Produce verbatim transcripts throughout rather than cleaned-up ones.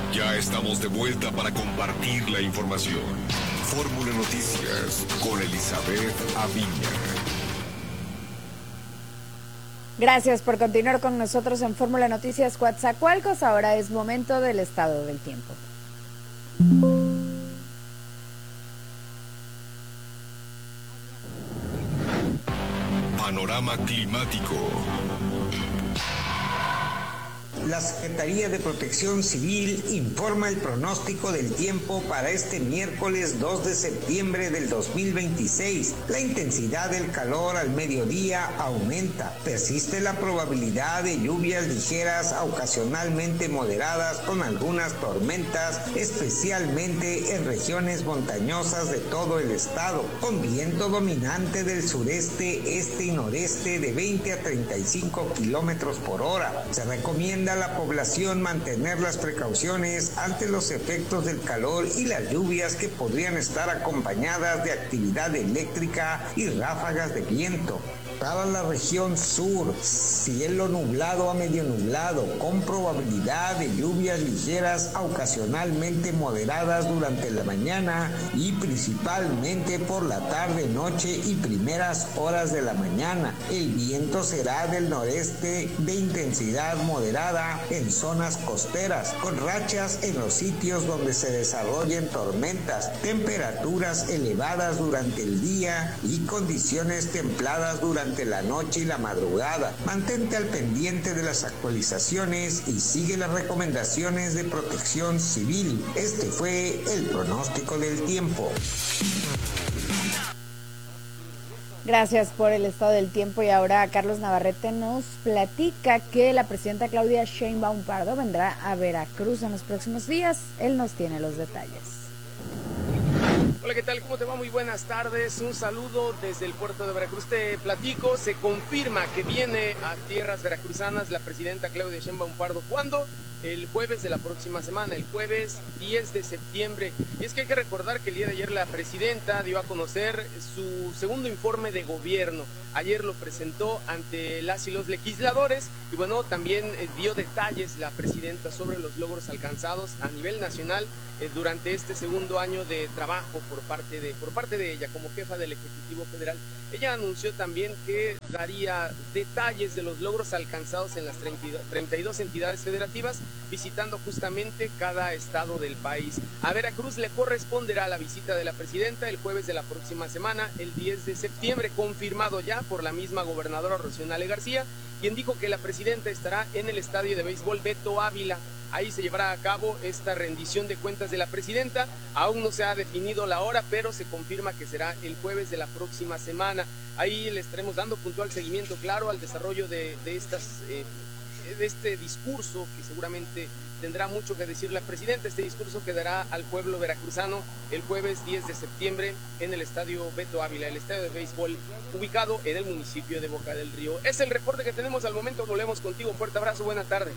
Ya estamos de vuelta para compartir la información. Fórmula Noticias con Elizabeth Aviña. Gracias por continuar con nosotros en Fórmula Noticias Coatzacoalcos. Ahora es momento del estado del tiempo. Panorama climático. La Secretaría de Protección Civil informa el pronóstico del tiempo para este miércoles dos de septiembre del dos mil veintiséis. La intensidad del calor al mediodía aumenta. Persiste la probabilidad de lluvias ligeras a ocasionalmente moderadas con algunas tormentas, especialmente en regiones montañosas de todo el estado, con viento dominante del sureste, este y noreste de veinte a treinta y cinco kilómetros por hora. Se recomienda a la población mantener las precauciones ante los efectos del calor y las lluvias que podrían estar acompañadas de actividad eléctrica y ráfagas de viento. Para la región sur, cielo nublado a medio nublado, con probabilidad de lluvias ligeras a ocasionalmente moderadas durante la mañana y principalmente por la tarde, noche y primeras horas de la mañana. El viento será del noreste de intensidad moderada en zonas costeras, con rachas en los sitios donde se desarrollen tormentas, temperaturas elevadas durante el día y condiciones templadas durante la noche y la madrugada. Mantente al pendiente de las actualizaciones y sigue las recomendaciones de Protección Civil. Este fue el pronóstico del tiempo. Gracias por el estado del tiempo y ahora Carlos Navarrete nos platica que la presidenta Claudia Sheinbaum Pardo vendrá a Veracruz en los próximos días. Él nos tiene los detalles. Hola, ¿qué tal? ¿Cómo te va? Muy buenas tardes. Un saludo desde el puerto de Veracruz. Te platico, se confirma que viene a tierras veracruzanas la presidenta Claudia Sheinbaum Pardo. ¿Cuándo? El jueves de la próxima semana, el jueves diez de septiembre. Y es que hay que recordar que el día de ayer la presidenta dio a conocer su segundo informe de gobierno. Ayer lo presentó ante las y los legisladores y bueno, también eh, dio detalles la presidenta sobre los logros alcanzados a nivel nacional eh, durante este segundo año de trabajo por parte de, por parte de ella como jefa del Ejecutivo Federal. Ella anunció también que daría detalles de los logros alcanzados en las treinta y dos entidades federativas, visitando justamente cada estado del país. A Veracruz le corresponderá la visita de la presidenta el jueves de la próxima semana, el diez de septiembre, confirmado ya por la misma gobernadora Rocío Nale García, quien dijo que la presidenta estará en el estadio de béisbol Beto Ávila. Ahí se llevará a cabo esta rendición de cuentas de la presidenta. Aún no se ha definido la hora, pero se confirma que será el jueves de la próxima semana. Ahí le estaremos dando puntual seguimiento, claro, al desarrollo de, de, estas, eh, de este discurso que seguramente tendrá mucho que decir la presidenta. Este discurso que dará al pueblo veracruzano el jueves diez de septiembre en el estadio Beto Ávila, el estadio de béisbol ubicado en el municipio de Boca del Río. Es el reporte que tenemos al momento. Volvemos contigo. Fuerte abrazo. Buena tarde.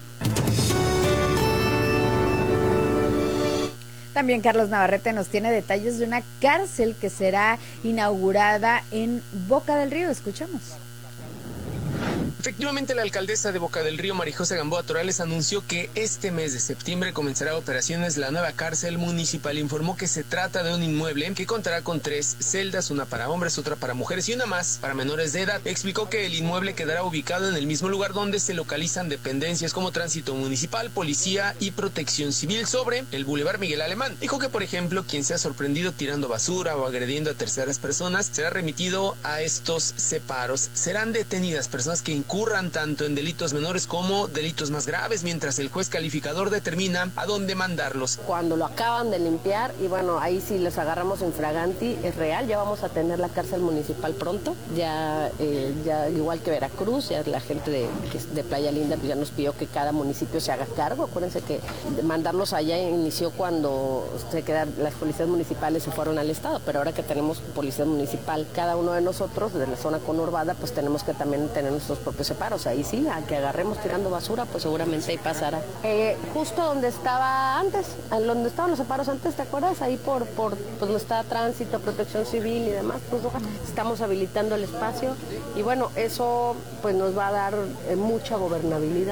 También Carlos Navarrete nos tiene detalles de una cárcel que será inaugurada en Boca del Río. Escuchamos. Efectivamente, la alcaldesa de Boca del Río, María José Gamboa Torales, anunció que este mes de septiembre comenzará operaciones la nueva cárcel municipal. Informó que se trata de un inmueble que contará con tres celdas, una para hombres, otra para mujeres y una más para menores de edad. Explicó que el inmueble quedará ubicado en el mismo lugar donde se localizan dependencias como Tránsito Municipal, Policía y Protección Civil sobre el Boulevard Miguel Alemán. Dijo que, por ejemplo, quien sea sorprendido tirando basura o agrediendo a terceras personas será remitido a estos separos. Serán detenidas personas que incurran tanto en delitos menores como delitos más graves, mientras el juez calificador determina a dónde mandarlos. Cuando lo acaban de limpiar, y bueno, ahí sí los agarramos en fraganti, es real, ya vamos a tener la cárcel municipal pronto, ya, eh, ya igual que Veracruz, ya la gente de, de Playa Linda pues ya nos pidió que cada municipio se haga cargo. Acuérdense que mandarlos allá inició cuando se quedan, las policías municipales se fueron al estado, pero ahora que tenemos policía municipal, cada uno de nosotros de la zona conurbada, pues tenemos que también tener nuestros propios separos. Ahí sí, a que agarremos tirando basura, pues seguramente ahí pasará. Eh, justo donde estaba antes, donde estaban los separos antes, ¿te acuerdas? Ahí por, por pues donde está Tránsito, Protección Civil y demás, pues estamos habilitando el espacio y bueno, eso pues nos va a dar eh, mucha gobernabilidad, porque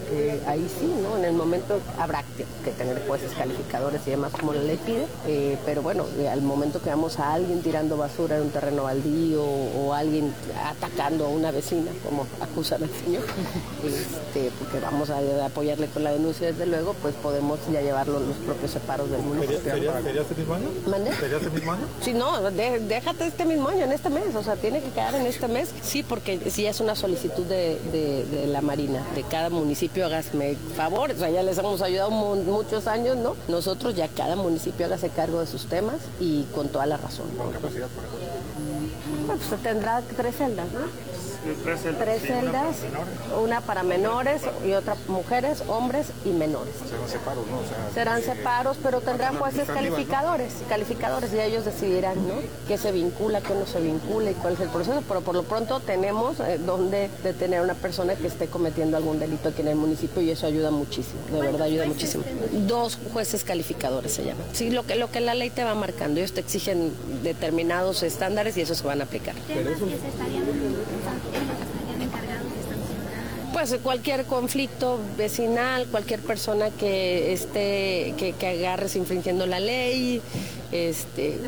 eh, ahí sí, ¿no? En el momento habrá que, que tener jueces calificadores y demás como la ley pide, eh, pero bueno, eh, al momento que vamos a alguien tirando basura en un terreno baldío o, o alguien atacando a una vecina, como acusan al señor, este, porque vamos a, a apoyarle con la denuncia, desde luego, pues podemos ya llevarlo los propios separos del municipio. ¿Sería, sería, ¿sería este mismo año? ¿Mande? ¿Sería este mismo año? Sí, no, de, déjate este mismo año, en este mes, o sea, tiene que quedar en este mes, sí, porque sí es una solicitud de, de, de la Marina, de cada municipio, hágame favor, o sea, ya les hemos ayudado mu muchos años, ¿no? Nosotros ya cada municipio hágase cargo de sus temas y con toda la razón. ¿Con capacidad, por ejemplo? Pues tendrá tres celdas, ¿no? Tres celdas, tres sí, celdas, una, una para menores y otra mujeres, hombres y menores. Serán separos, ¿no? O sea, Serán eh, separos, pero tendrán jueces calificadores, ¿no? calificadores, y ellos decidirán, ¿no? Qué se vincula, qué no se vincula y cuál es el proceso, pero por lo pronto tenemos eh, donde detener a una persona que esté cometiendo algún delito aquí en el municipio y eso ayuda muchísimo, de verdad ayuda muchísimo. Dos jueces calificadores se llaman. Sí, lo que, lo que la ley te va marcando, ellos te exigen determinados estándares y esos se van a aplicar. Temas que se estarían, ellos estarían encargados de sancionar. Pues cualquier conflicto vecinal, cualquier persona que esté, que, que agarres infringiendo la ley, este,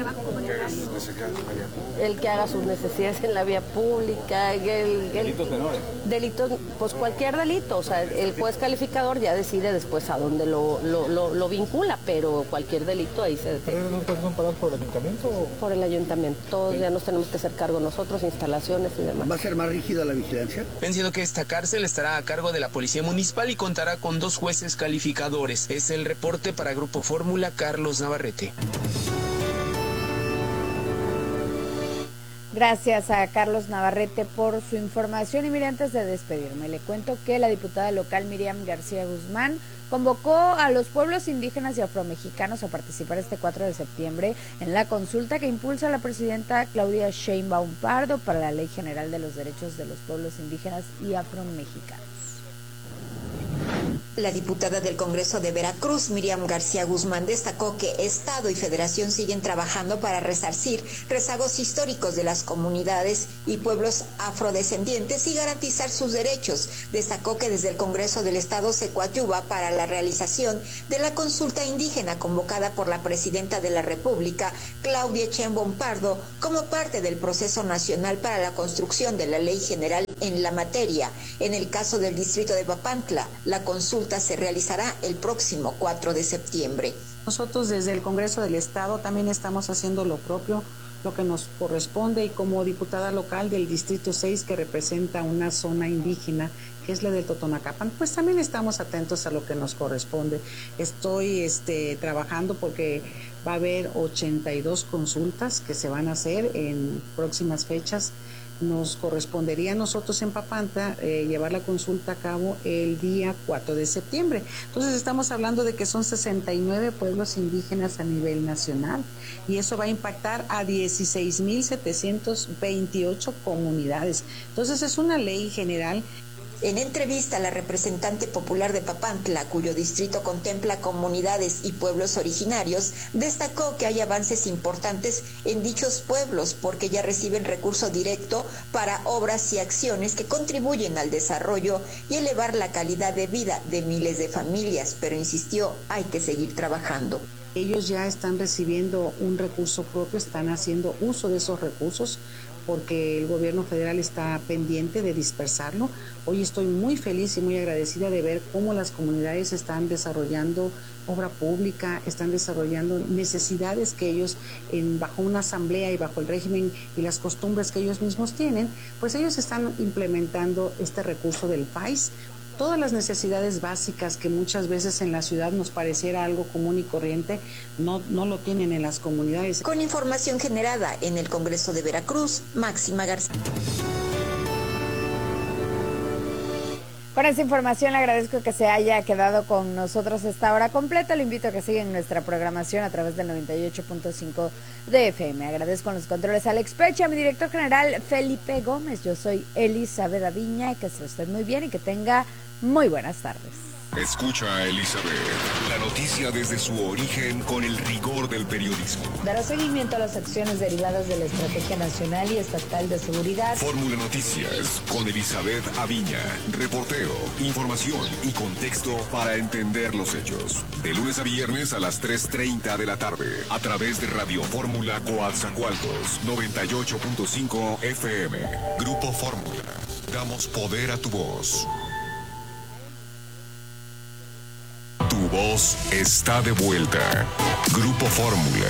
el que haga sus necesidades en la vía pública, el, el, delitos menores. Delitos, pues cualquier delito, o sea, el juez calificador ya decide después a dónde lo, lo, lo, lo vincula, pero cualquier delito ahí se detiene. ¿Pero no son parados por el ayuntamiento? O? Por el ayuntamiento, todos ya nos tenemos que hacer cargo nosotros, instalaciones y demás. ¿Va a ser más rígida la vigilancia? Mencionó que esta cárcel estará a cargo de la Policía Municipal y contará con dos jueces calificadores. Es el reporte para Grupo Fórmula, Carlos Navarrete. Gracias a Carlos Navarrete por su información. Y mire, antes de despedirme, le cuento que la diputada local Miriam García Guzmán convocó a los pueblos indígenas y afromexicanos a participar este cuatro de septiembre en la consulta que impulsa la presidenta Claudia Sheinbaum Pardo para la Ley General de los Derechos de los Pueblos Indígenas y Afromexicanos. La diputada del Congreso de Veracruz, Miriam García Guzmán, destacó que Estado y Federación siguen trabajando para resarcir rezagos históricos de las comunidades y pueblos afrodescendientes y garantizar sus derechos. Destacó que desde el Congreso del Estado se coadyuva para la realización de la consulta indígena convocada por la presidenta de la República, Claudia Sheinbaum Pardo, como parte del proceso nacional para la construcción de la Ley General en la materia. En el caso del distrito de Papantla, la consulta se realizará el próximo cuatro de septiembre. Nosotros desde el Congreso del Estado también estamos haciendo lo propio, lo que nos corresponde, y como diputada local del Distrito seis, que representa una zona indígena, que es la del Totonacapan, pues también estamos atentos a lo que nos corresponde. Estoy este, trabajando porque va a haber ochenta y dos consultas que se van a hacer en próximas fechas. Nos correspondería a nosotros en Papantla eh, llevar la consulta a cabo el día cuatro de septiembre. Entonces estamos hablando de que son sesenta y nueve pueblos indígenas a nivel nacional y eso va a impactar a dieciséis mil setecientos veintiocho comunidades. Entonces es una ley general. En entrevista, la representante popular de Papantla, cuyo distrito contempla comunidades y pueblos originarios, destacó que hay avances importantes en dichos pueblos porque ya reciben recurso directo para obras y acciones que contribuyen al desarrollo y elevar la calidad de vida de miles de familias, pero insistió, hay que seguir trabajando. Ellos ya están recibiendo un recurso propio, están haciendo uso de esos recursos, porque el gobierno federal está pendiente de dispersarlo. Hoy estoy muy feliz y muy agradecida de ver cómo las comunidades están desarrollando obra pública, están desarrollando necesidades que ellos, en, bajo una asamblea y bajo el régimen y las costumbres que ellos mismos tienen, pues ellos están implementando este recurso del P A I S. Todas las necesidades básicas que muchas veces en la ciudad nos pareciera algo común y corriente, no, no lo tienen en las comunidades. Con información generada en el Congreso de Veracruz, Máxima García. Con esta información le agradezco que se haya quedado con nosotros esta hora completa. Le invito a que sigan nuestra programación a través del noventa y ocho punto cinco de F M. Agradezco en los controles a Alex Pecha, a mi director general Felipe Gómez. Yo soy Elizabeth Aviña. Que esté usted muy bien y que tenga muy buenas tardes. Escucha a Elizabeth, la noticia desde su origen con el rigor del periodismo. Dará seguimiento a las acciones derivadas de la Estrategia Nacional y Estatal de Seguridad. Fórmula Noticias con Elizabeth Aviña. Reporteo, información y contexto para entender los hechos. De lunes a viernes a las tres treinta de la tarde. A través de Radio Fórmula Coatzacoalcos, noventa y ocho punto cinco F M. Grupo Fórmula. Damos poder a tu voz. Tu voz está de vuelta. Grupo Fórmula.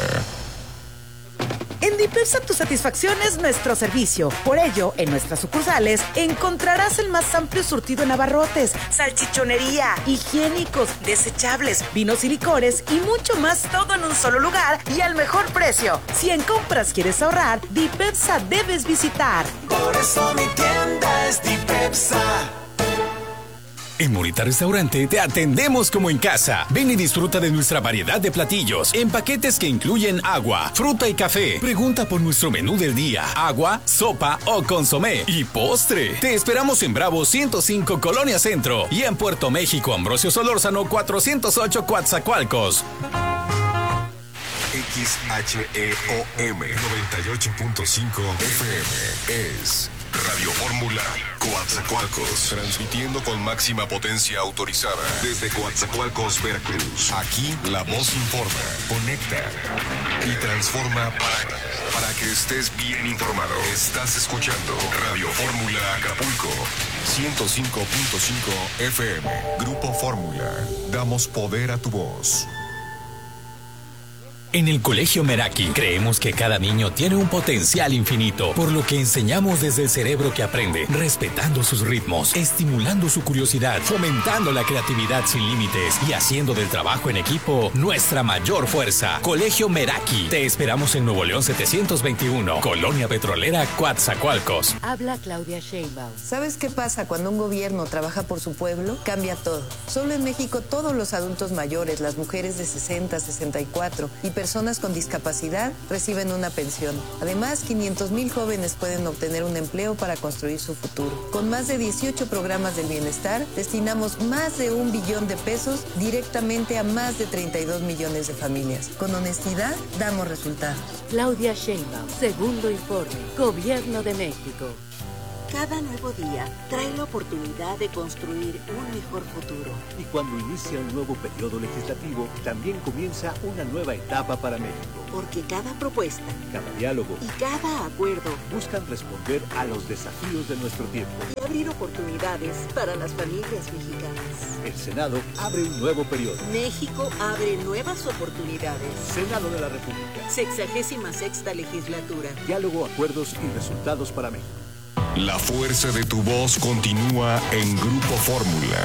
En Dipepsa tu satisfacción es nuestro servicio. Por ello, en nuestras sucursales encontrarás el más amplio surtido en abarrotes, salchichonería, higiénicos, desechables, vinos y licores y mucho más, todo en un solo lugar y al mejor precio. Si en compras quieres ahorrar, Dipepsa debes visitar. Por eso mi tienda es Dipepsa. En Morita Restaurante te atendemos como en casa. Ven y disfruta de nuestra variedad de platillos en paquetes que incluyen agua, fruta y café. Pregunta por nuestro menú del día: agua, sopa o consomé y postre. Te esperamos en Bravo ciento cinco Colonia Centro y en Puerto México Ambrosio Solórzano cuatrocientos ocho Coatzacoalcos. X H E O M noventa y ocho punto cinco F M es Radio Fórmula Coatzacoalcos, transmitiendo con máxima potencia autorizada desde Coatzacoalcos, Veracruz. Aquí la voz informa, conecta y transforma para, para que estés bien informado. Estás escuchando Radio Fórmula Acapulco, ciento cinco punto cinco F M. Grupo Fórmula, damos poder a tu voz. En el Colegio Meraki creemos que cada niño tiene un potencial infinito, por lo que enseñamos desde el cerebro que aprende, respetando sus ritmos, estimulando su curiosidad, fomentando la creatividad sin límites y haciendo del trabajo en equipo nuestra mayor fuerza. Colegio Meraki. Te esperamos en Nuevo León setecientos veintiuno, Colonia Petrolera, Coatzacoalcos. Habla Claudia Sheinbaum. ¿Sabes qué pasa cuando un gobierno trabaja por su pueblo? Cambia todo. Solo en México todos los adultos mayores, las mujeres de sesenta, sesenta y cuatro y personas con discapacidad reciben una pensión. Además, quinientos mil jóvenes pueden obtener un empleo para construir su futuro. Con más de dieciocho programas del bienestar, destinamos más de un billón de pesos directamente a más de treinta y dos millones de familias. Con honestidad, damos resultados. Claudia Sheinbaum, segundo informe, Gobierno de México. Cada nuevo día trae la oportunidad de construir un mejor futuro. Y cuando inicia un nuevo periodo legislativo, también comienza una nueva etapa para México. Porque cada propuesta, cada diálogo y cada acuerdo buscan responder a los desafíos de nuestro tiempo y abrir oportunidades para las familias mexicanas. El Senado abre un nuevo periodo. México abre nuevas oportunidades. Senado de la República. Sexagésima sexta legislatura. Diálogo, acuerdos y resultados para México. La fuerza de tu voz continúa en Grupo Fórmula.